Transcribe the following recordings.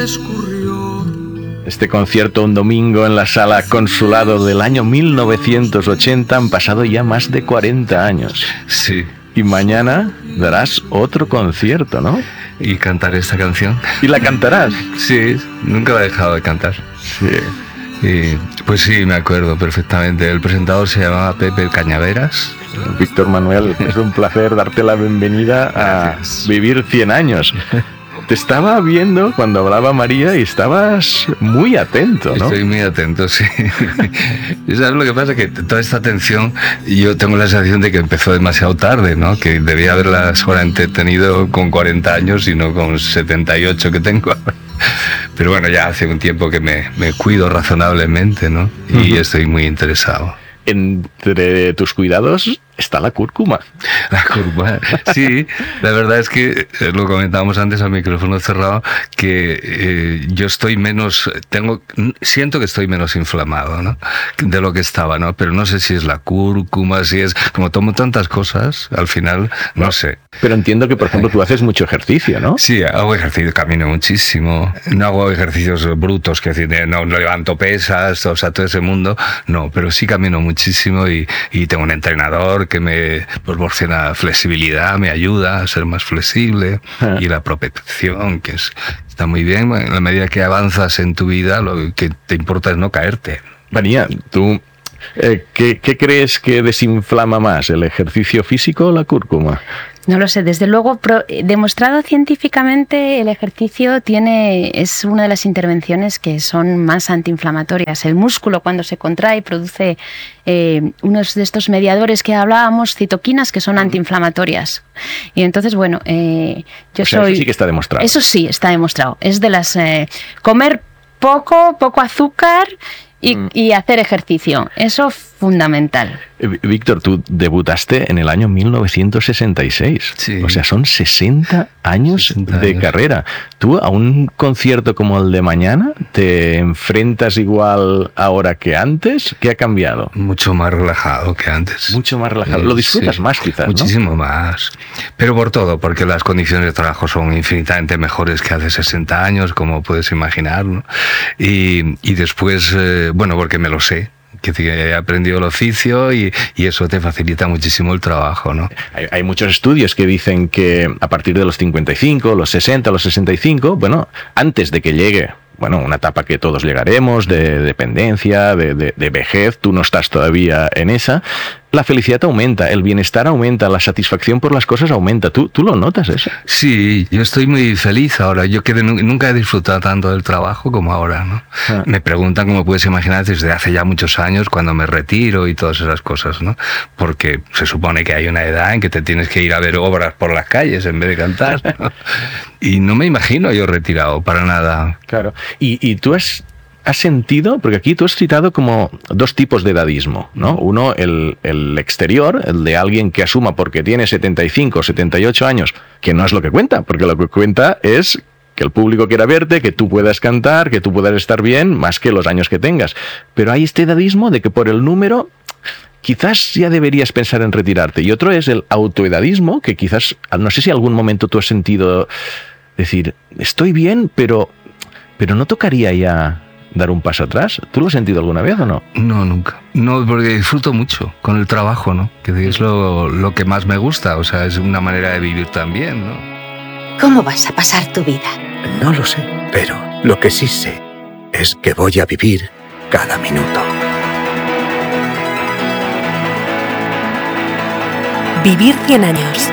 escurrió. Este concierto un domingo en la Sala Consulado del año 1980, han pasado ya más de 40 años. Sí. Y mañana darás otro concierto, ¿no? Y cantaré esta canción. ¿Y la cantarás? Sí, nunca la he dejado de cantar. Sí. Y, pues sí, me acuerdo perfectamente. El presentador se llamaba Pepe Cañaveras. Víctor Manuel, es un placer darte la bienvenida a Vivir 100 años. Te estaba viendo cuando hablaba María y estabas muy atento, ¿no? Estoy muy atento, sí. ¿Y sabes lo que pasa? Que toda esta atención, yo tengo la sensación de que empezó demasiado tarde, ¿no? Que debía haberla solamente tenido con 40 años y no con 78 que tengo. Pero bueno, ya hace un tiempo que me cuido razonablemente, ¿no? Y estoy muy interesado. Entre tus cuidados está la cúrcuma. La cúrcuma, sí. La verdad es que lo comentábamos antes al micrófono cerrado, que yo estoy menos, siento que estoy menos inflamado, ¿no? De lo que estaba, ¿no? Pero no sé si es la cúrcuma, si es, como tomo tantas cosas, al final, no sé. Pero entiendo que, por ejemplo, tú haces mucho ejercicio, ¿no? Sí, hago ejercicio, camino muchísimo. No hago ejercicios brutos, que decir, no levanto pesas, o sea, todo ese mundo, no, pero sí camino muchísimo y tengo un entrenador que me proporciona flexibilidad, me ayuda a ser más flexible, y la propección, que está muy bien. En la medida que avanzas en tu vida, lo que te importa es no caerte. María, tú, ¿qué crees que desinflama más, el ejercicio físico o la cúrcuma? No lo sé, desde luego, demostrado científicamente, el ejercicio es una de las intervenciones que son más antiinflamatorias. El músculo, cuando se contrae, produce unos de estos mediadores que hablábamos, citoquinas, que son antiinflamatorias. Y entonces, bueno, Eso sí que está demostrado. Eso sí, está demostrado. Es de las... comer poco azúcar y hacer ejercicio. Eso es fundamental. Víctor, tú debutaste en el año 1966. Sí. O sea, son 60 años de carrera. ¿Tú a un concierto como el de mañana te enfrentas igual ahora que antes? ¿Qué ha cambiado? Mucho más relajado que antes. Mucho más relajado. Lo disfrutas más, quizás, muchísimo, ¿no? Más. Pero por todo, porque las condiciones de trabajo son infinitamente mejores que hace 60 años, como puedes imaginar, ¿no? Y después, bueno, porque me lo sé. Que he aprendido el oficio y eso te facilita muchísimo el trabajo, ¿no? Hay muchos estudios que dicen que a partir de los 55, los 60, los 65, bueno, antes de que llegue, bueno, una etapa que todos llegaremos, de dependencia, de vejez, tú no estás todavía en esa, la felicidad aumenta, el bienestar aumenta, la satisfacción por las cosas aumenta. ¿Tú lo notas eso? Sí, yo estoy muy feliz ahora. Yo nunca he disfrutado tanto del trabajo como ahora, ¿no? Me preguntan, como puedes imaginar, desde hace ya muchos años, cuando me retiro y todas esas cosas, ¿no? Porque se supone que hay una edad en que te tienes que ir a ver obras por las calles en vez de cantar, ¿no? Y no me imagino yo retirado, para nada. Claro. Y tú has sentido, porque aquí tú has citado como dos tipos de edadismo, ¿no? Uno, el exterior, el de alguien que asuma porque tiene 75 o 78 años, que no es lo que cuenta, porque lo que cuenta es que el público quiera verte, que tú puedas cantar, que tú puedas estar bien, más que los años que tengas. Pero hay este edadismo de que por el número quizás ya deberías pensar en retirarte. Y otro es el autoedadismo, que quizás, no sé si algún momento tú has sentido decir, estoy bien, pero no tocaría ya dar un paso atrás. ¿Tú lo has sentido alguna vez o no? No, nunca. No, porque disfruto mucho con el trabajo, ¿no? Que es lo que más me gusta. O sea, es una manera de vivir también, ¿no? ¿Cómo vas a pasar tu vida? No lo sé, pero lo que sí sé es que voy a vivir cada minuto. Vivir 100 años.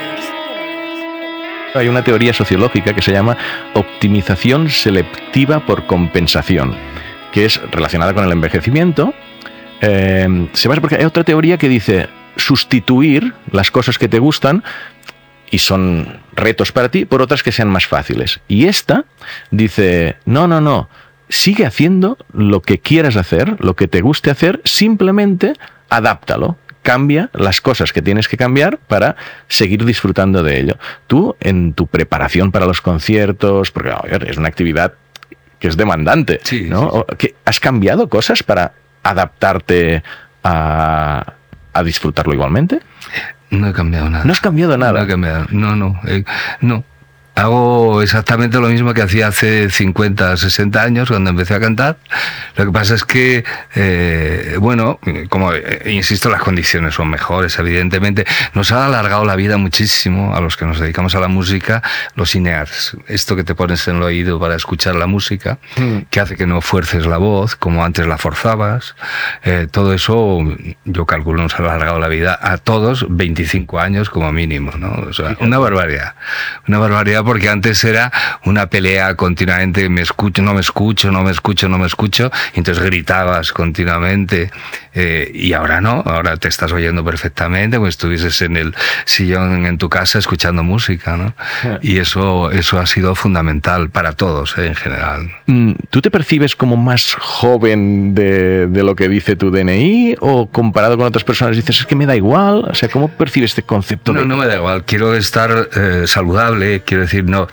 Hay una teoría sociológica que se llama optimización selectiva por compensación, que es relacionada con el envejecimiento. Se basa porque hay otra teoría que dice sustituir las cosas que te gustan y son retos para ti por otras que sean más fáciles. Y esta dice, no, sigue haciendo lo que quieras hacer, lo que te guste hacer, simplemente adáptalo. Cambia las cosas que tienes que cambiar para seguir disfrutando de ello. Tú, en tu preparación para los conciertos, porque a ver, es una actividad que es demandante, sí, ¿no? Sí. ¿Has cambiado cosas para adaptarte a disfrutarlo igualmente? No he cambiado nada. ¿No has cambiado nada? No he cambiado. No. Hago exactamente lo mismo que hacía hace 50, 60 años cuando empecé a cantar. Lo que pasa es que, bueno, como insisto, las condiciones son mejores, evidentemente. Nos ha alargado la vida muchísimo a los que nos dedicamos a la música, los in-ears. Esto que te pones en el oído para escuchar la música, que hace que no fuerces la voz como antes la forzabas. Todo eso, yo calculo, nos ha alargado la vida a todos 25 años como mínimo, ¿no? O sea, una barbaridad. Una barbaridad, porque antes era una pelea continuamente, me escucho, no me escucho, no me escucho, no me escucho, y entonces gritabas continuamente, y ahora no, ahora te estás oyendo perfectamente, pues estuvieses en el sillón en tu casa escuchando música, ¿no? Y eso ha sido fundamental para todos, en general. ¿Tú te percibes como más joven de lo que dice tu DNI, o comparado con otras personas dices, es que me da igual? O sea, ¿cómo percibes este concepto? No me da igual, quiero estar saludable, quiero decir, no,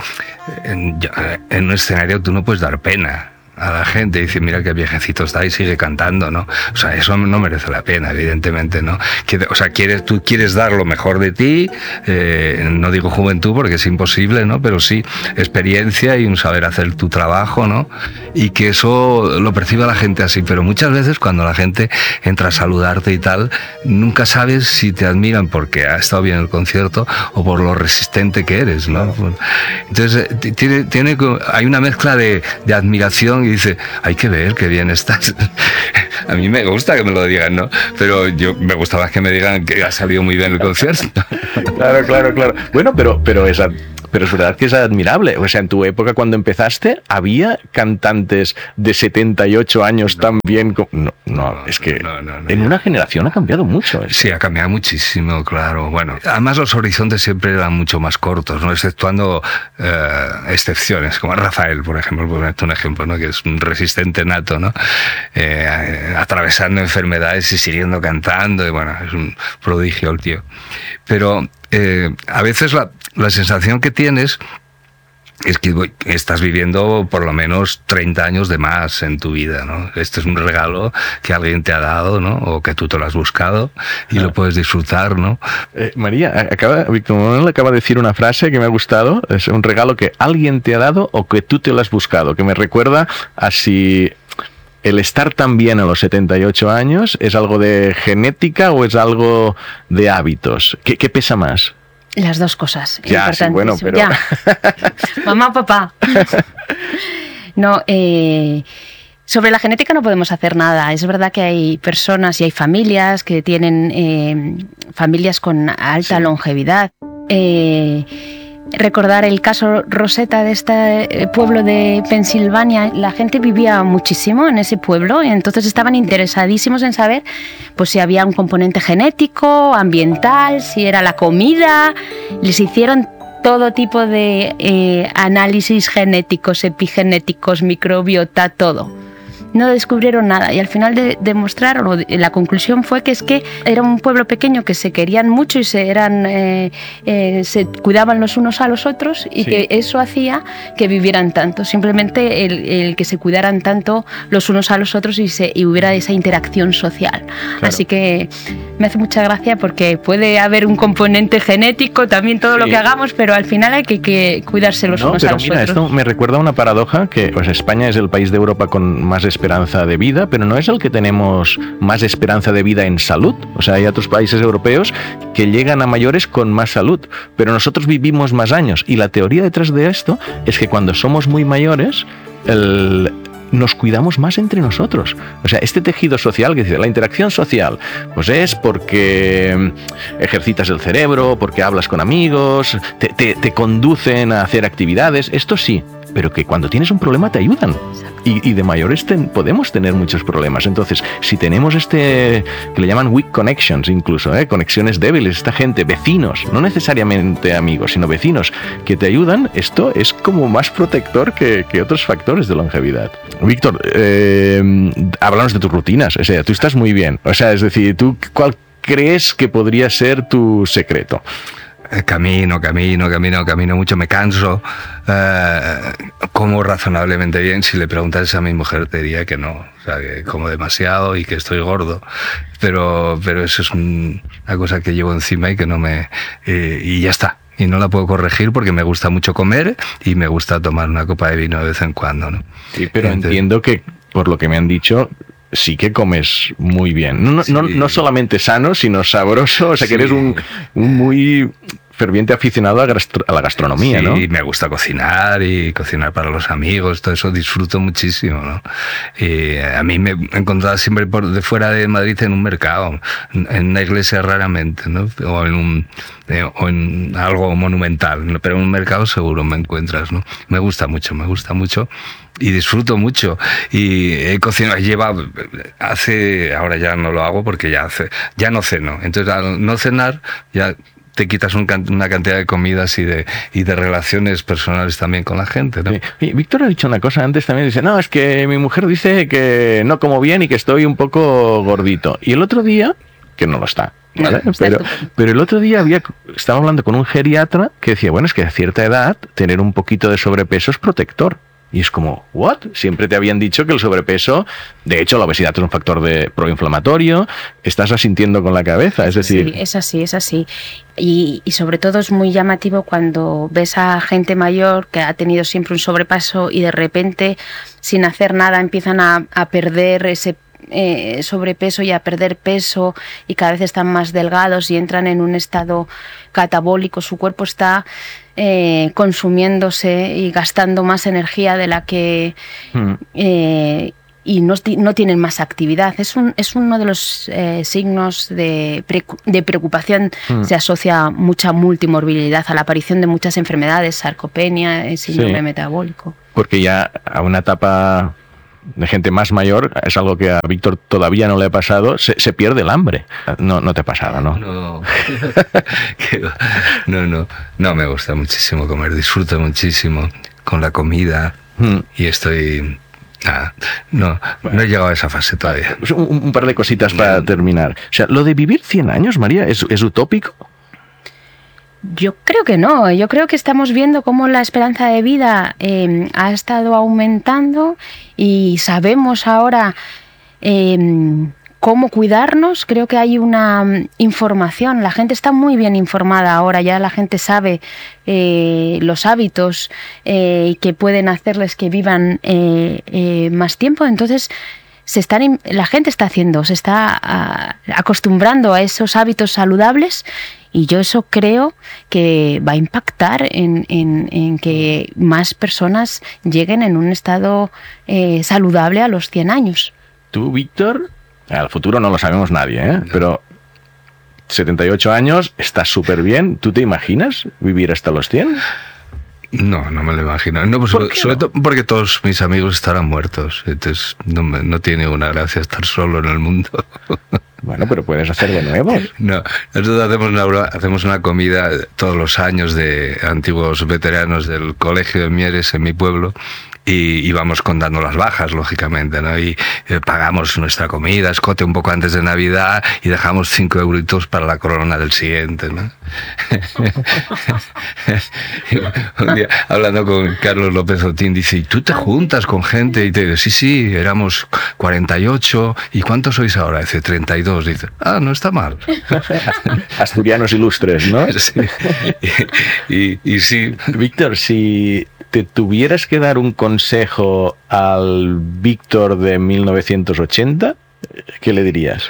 en un escenario tú no puedes dar pena a la gente, dice, mira qué viejecito está y sigue cantando, ¿no? O sea, eso no merece la pena, evidentemente, ¿no? O sea, tú quieres dar lo mejor de ti, no digo juventud porque es imposible, ¿no? Pero sí experiencia y un saber hacer tu trabajo, ¿no? Y que eso lo perciba la gente así, pero muchas veces cuando la gente entra a saludarte y tal, nunca sabes si te admiran porque ha estado bien el concierto o por lo resistente que eres, ¿no? Entonces, hay una mezcla de admiración y dice, hay que ver qué bien estás. A mí me gusta que me lo digan, ¿no? Pero me gusta más que me digan que ha salido muy bien el concierto. Claro. Bueno, pero es verdad que es admirable. O sea, en tu época, cuando empezaste, ¿había cantantes de 78 años también? En una generación ha cambiado mucho. Sí, ha cambiado muchísimo, claro. Bueno, además los horizontes siempre eran mucho más cortos, ¿no? Exceptuando excepciones, como Rafael, por ejemplo, por ponerte un ejemplo, ¿no? Que es un resistente nato, ¿no? Atravesando enfermedades y siguiendo cantando, y bueno, es un prodigio el tío. Pero a veces la sensación que tienes es que estás viviendo por lo menos 30 años de más en tu vida, ¿no? Este es un regalo que alguien te ha dado, ¿no? O que tú te lo has buscado y lo puedes disfrutar, ¿no? María, Víctor Manuel acaba de decir una frase que me ha gustado. Es un regalo que alguien te ha dado o que tú te lo has buscado, que me recuerda a si el estar tan bien a los 78 años es algo de genética o es algo de hábitos. ¿Qué pesa más? Las dos cosas. Ya, sí, bueno, pero... Ya. Mamá, papá. No, sobre la genética no podemos hacer nada. Es verdad que hay personas y hay familias que tienen familias con alta longevidad. Recordar el caso Rosetta de este pueblo de Pensilvania, la gente vivía muchísimo en ese pueblo y entonces estaban interesadísimos en saber pues si había un componente genético, ambiental, si era la comida. Les hicieron todo tipo de análisis genéticos, epigenéticos, microbiota, todo. No descubrieron nada y al final demostraron, o la conclusión fue que es que era un pueblo pequeño que se querían mucho y se cuidaban los unos a los otros y sí, que eso hacía que vivieran tanto. Simplemente el que se cuidaran tanto los unos a los otros y hubiera esa interacción social. Claro. Así que me hace mucha gracia porque puede haber un componente genético, también todo lo que hagamos, pero al final hay que cuidarse los unos a los otros. Esto me recuerda a una paradoja que pues, España es el país de Europa con más esperanza de vida, pero no es el que tenemos más esperanza de vida en salud. O sea, hay otros países europeos que llegan a mayores con más salud, pero nosotros vivimos más años. Y la teoría detrás de esto es que cuando somos muy mayores, nos cuidamos más entre nosotros. O sea, este tejido social, que dice la interacción social, pues es porque ejercitas el cerebro, porque hablas con amigos, te conducen a hacer actividades, esto sí, pero que cuando tienes un problema te ayudan. Y de mayores podemos tener muchos problemas. Entonces, si tenemos que le llaman weak connections incluso, conexiones débiles, esta gente, vecinos, no necesariamente amigos, sino vecinos que te ayudan, esto es como más protector que otros factores de longevidad. Víctor, háblanos de tus rutinas. O sea, tú estás muy bien. O sea, es decir, ¿tú cuál crees que podría ser tu secreto? Camino mucho, me canso, como razonablemente bien. Si le preguntas a mi mujer te diría que no, o sea, que como demasiado y que estoy gordo, pero eso es una cosa que llevo encima y que no me... y ya está. y no la puedo corregir porque me gusta mucho comer y me gusta tomar una copa de vino de vez en cuando, ¿no? Sí, pero entiendo que, por lo que me han dicho, sí que comes muy bien. Sí. No solamente sano, sino sabroso. O sea, que eres un muy ferviente aficionado a la gastronomía, sí, ¿no? Sí, me gusta cocinar y cocinar para los amigos, todo eso disfruto muchísimo, ¿no? Y a mí me encontraba siempre por de fuera de Madrid en un mercado, en una iglesia raramente, ¿no? O en algo monumental, ¿no? Pero en un mercado seguro me encuentras, ¿no? Me gusta mucho y disfruto mucho. Y he cocinado, ahora ya no lo hago porque ya no ceno. Entonces, al no cenar, ya te quitas una cantidad de comidas y de relaciones personales también con la gente, ¿no? Sí. Víctor ha dicho una cosa antes también, dice, no, es que mi mujer dice que no como bien y que estoy un poco gordito. Y el otro día, que no lo está, ¿vale? Pero el otro día estaba hablando con un geriatra que decía, bueno, es que a cierta edad tener un poquito de sobrepeso es protector. Y es como, ¿what? Siempre te habían dicho que el sobrepeso, de hecho la obesidad es un factor proinflamatorio, estás asintiendo con la cabeza, es decir... Sí, es así. Y sobre todo es muy llamativo cuando ves a gente mayor que ha tenido siempre un sobrepeso y de repente, sin hacer nada, empiezan a perder ese sobrepeso y a perder peso y cada vez están más delgados y entran en un estado catabólico. Su cuerpo está consumiéndose y gastando más energía de la que y no tienen más actividad. Es uno de los signos de preocupación. Se asocia mucha multimorbilidad a la aparición de muchas enfermedades, sarcopenia, síndrome metabólico. Porque ya a una etapa de gente más mayor, es algo que a Víctor todavía no le ha pasado, se pierde el hambre. No te ha pasado, ¿no? No, me gusta muchísimo comer, disfruto muchísimo con la comida y estoy... no he llegado a esa fase todavía. Un par de cositas para terminar. O sea, lo de vivir 100 años, María, ¿es utópico? Yo creo que no. Yo creo que estamos viendo cómo la esperanza de vida ha estado aumentando y sabemos ahora cómo cuidarnos. Creo que hay una información. La gente está muy bien informada ahora. Ya la gente sabe los hábitos que pueden hacerles que vivan más tiempo. Entonces, la gente se está acostumbrando a esos hábitos saludables. Y yo eso creo que va a impactar en que más personas lleguen en un estado saludable a los 100 años. Tú, Víctor, al futuro no lo sabemos nadie, ¿eh? Pero 78 años, estás súper bien. ¿Tú te imaginas vivir hasta los 100? No me lo imagino. No, pues sobre todo porque todos mis amigos estarán muertos. Entonces no tiene una gracia estar solo en el mundo. Bueno, pero puedes hacer de nuevos. No, nosotros hacemos una comida todos los años de antiguos veteranos del colegio de Mieres en mi pueblo y vamos contando las bajas, lógicamente, ¿no? Y pagamos nuestra comida, escote un poco antes de Navidad y dejamos 5 euritos para la corona del siguiente, ¿no? Un día, hablando con Carlos López Otín, dice, ¿y tú te juntas con gente? Y te digo, sí, éramos 48. ¿Y cuántos sois ahora? Dice, 32. Dice, no está mal. Asturianos ilustres, ¿no? Sí. Y sí. Víctor, si te tuvieras que dar un consejo al Víctor de 1980, ¿qué le dirías?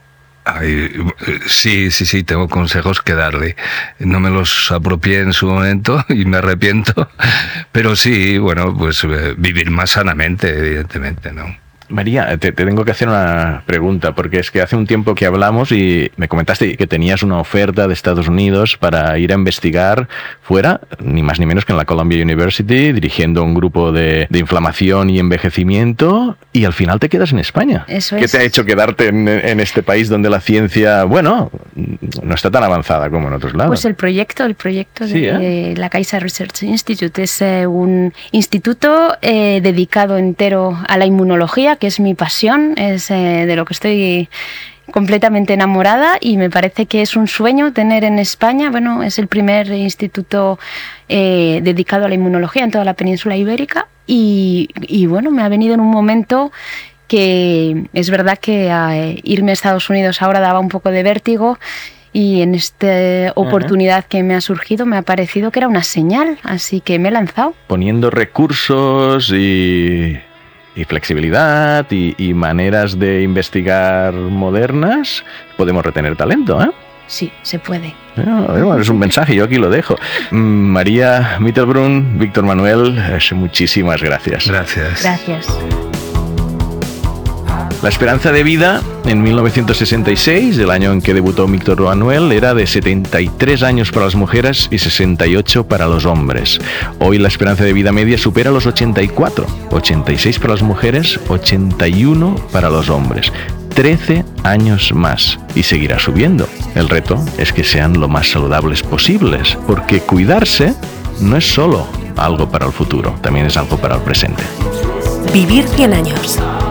Sí, tengo consejos que darle. No me los apropié en su momento y me arrepiento, pero sí, bueno, pues vivir más sanamente, evidentemente, ¿no? María, te tengo que hacer una pregunta, porque es que hace un tiempo que hablamos y me comentaste que tenías una oferta de Estados Unidos para ir a investigar fuera, ni más ni menos que en la Columbia University, dirigiendo un grupo de inflamación y envejecimiento, y al final te quedas en España. Eso ¿Qué es. te ha hecho quedarte en este país donde la ciencia, bueno, no está tan avanzada como en otros lados? Pues el proyecto de la Kaiser Research Institute es un instituto dedicado entero a la inmunología, que es mi pasión, es de lo que estoy completamente enamorada y me parece que es un sueño tener en España. Bueno, es el primer instituto dedicado a la inmunología en toda la península ibérica y bueno, me ha venido en un momento que es verdad que irme a Estados Unidos ahora daba un poco de vértigo Y en esta oportunidad que me ha surgido me ha parecido que era una señal, así que me he lanzado. Poniendo recursos y flexibilidad y maneras de investigar modernas, podemos retener talento, ¿eh? Sí, se puede. Bueno, es un mensaje, yo aquí lo dejo. María Mittelbrunn, Víctor Manuel, muchísimas gracias. Gracias. Gracias. La esperanza de vida en 1966, el año en que debutó Víctor Manuel, era de 73 años para las mujeres y 68 para los hombres. Hoy la esperanza de vida media supera los 84, 86 para las mujeres, 81 para los hombres. 13 años más y seguirá subiendo. El reto es que sean lo más saludables posibles, porque cuidarse no es solo algo para el futuro, también es algo para el presente. Vivir 100 años.